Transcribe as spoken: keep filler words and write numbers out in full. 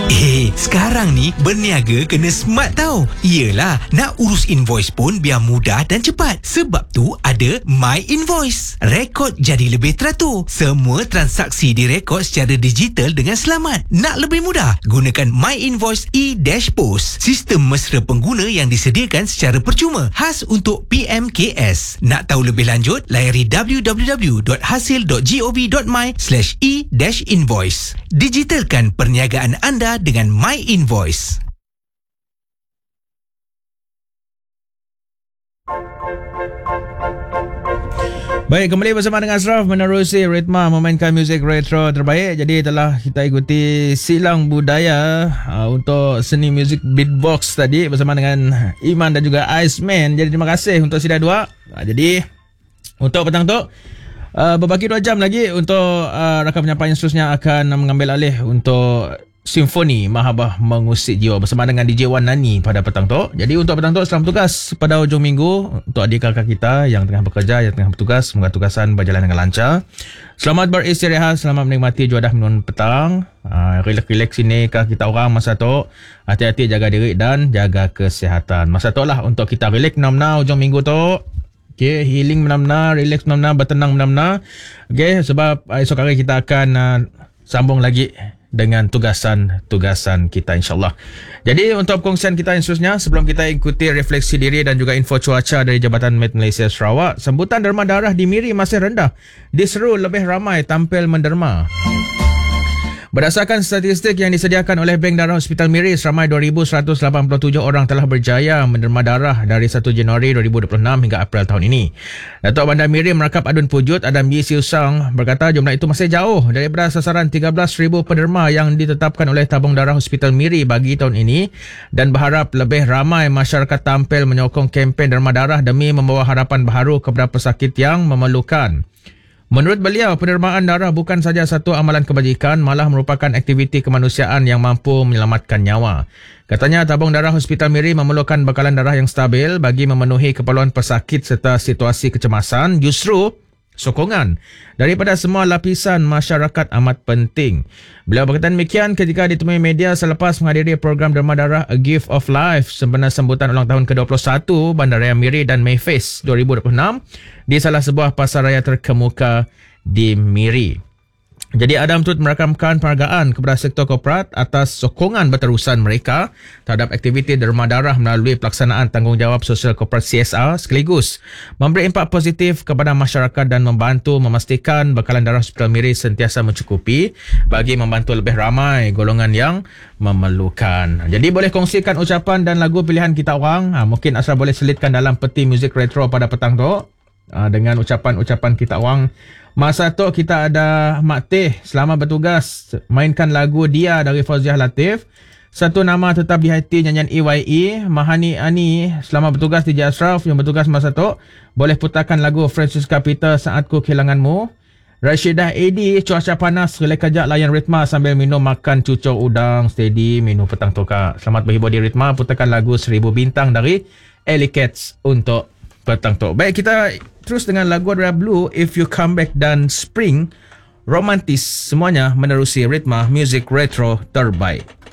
Eh, sekarang ni berniaga kena smart tau. Yelah, nak urus invoice pun biar mudah dan cepat. Sebab tu ada My Invoice. Rekod jadi lebih teratur. Semua transaksi direkod secara digital dengan selamat. Nak lebih mudah? Gunakan My Invoice e-Post. Sistem mesra pengguna yang disediakan secara percuma. Khas untuk P M K S. Nak tahu lebih lanjut? Layari w w w dot hasil dot gov dot my slash e-invoice. Digitalkan perniagaan anda dengan My Invoice. Baik, kembali bersama dengan Ashraf menerusi ritma memainkan muzik retro terbaik. Jadi telah kita ikuti silang budaya uh, untuk seni muzik beatbox tadi bersama dengan Iman dan juga Iceman. Jadi terima kasih untuk sida dua. Uh, jadi untuk petang tu uh, berbaki dua jam lagi untuk uh, rakam penyampaian seterusnya akan mengambil alih untuk Simfoni Mahabah Mengusik Jiwa bersama dengan D J Wan Nani pada petang tu. Jadi untuk petang tu, selamat bertugas pada hujung minggu untuk adik kakak kita yang tengah bekerja, yang tengah bertugas. Semoga tugasan berjalan dengan lancar. Selamat beristirahat, selamat menikmati juadah minum petang. Uh, relax-relax sini kah kita orang masa tu. Hati-hati jaga diri dan jaga kesihatan. Masa tu lah untuk kita relax benar-benar hujung minggu tu. Okay, healing benar-benar, relax benar-benar, bertenang benar-benar. Okay, sebab esok hari kita akan uh, sambung lagi dengan tugasan-tugasan kita insyaAllah. Jadi untuk perkongsian kita yang seterusnya, sebelum kita ikuti refleksi diri dan juga info cuaca dari Jabatan Met Malaysia Sarawak, sambutan derma darah di Miri masih rendah. Diseru lebih ramai tampil menderma. Berdasarkan statistik yang disediakan oleh Bank Darah Hospital Miri, seramai dua ribu seratus lapan puluh tujuh orang telah berjaya menderma darah dari satu Januari dua ribu dua puluh enam hingga April tahun ini. Datuk Bandar Miri Merakap Adun Pujut Adam Yi Siu Sang berkata jumlah itu masih jauh daripada sasaran tiga belas ribu penderma yang ditetapkan oleh Tabung Darah Hospital Miri bagi tahun ini dan berharap lebih ramai masyarakat tampil menyokong kempen derma darah demi membawa harapan baharu kepada pesakit yang memerlukan. Menurut beliau, pendermaan darah bukan saja satu amalan kebajikan, malah merupakan aktiviti kemanusiaan yang mampu menyelamatkan nyawa. Katanya, Tabung Darah Hospital Miri memerlukan bekalan darah yang stabil bagi memenuhi keperluan pesakit serta situasi kecemasan. Justru, sokongan daripada semua lapisan masyarakat amat penting. Beliau berkata demikian ketika ditemui media selepas menghadiri program derma darah A Gift of Life sempena sambutan ulang tahun ke dua puluh satu Bandaraya Miri dan Mayface dua ribu dua puluh enam di salah sebuah pasaraya terkemuka di Miri. Jadi Adam turut merakamkan penghargaan kepada sektor korporat atas sokongan berterusan mereka terhadap aktiviti derma darah melalui pelaksanaan tanggungjawab sosial korporat C S R sekaligus memberi impak positif kepada masyarakat dan membantu memastikan bekalan darah Hospital Miri sentiasa mencukupi bagi membantu lebih ramai golongan yang memerlukan. Jadi boleh kongsikan ucapan dan lagu pilihan kita orang. Ha, mungkin Asra boleh selitkan dalam peti muzik retro pada petang tu ha, dengan ucapan-ucapan kita orang. Masa tu kita ada Mak Teh, selamat bertugas. Mainkan lagu Dia dari Fauziah Latif. Satu nama tetap di hati nyanyian E Y E. Mahani Ani, selamat bertugas D J Ashraf yang bertugas masa tu. Boleh putarkan lagu Francisca Peter, Saatku Kehilanganmu. Rashidah Edi, cuaca panas, relax kejap layan ritma sambil minum makan cucur udang. Steady, minum petang tu kak. Selamat berhibur di ritma, putarkan lagu Seribu Bintang dari Alley Cats untuk petang tu. Baik, kita terus dengan lagu Adria Blue, If You Come Back dan Spring, romantis, semuanya menerusi ritma muzik retro terbaik.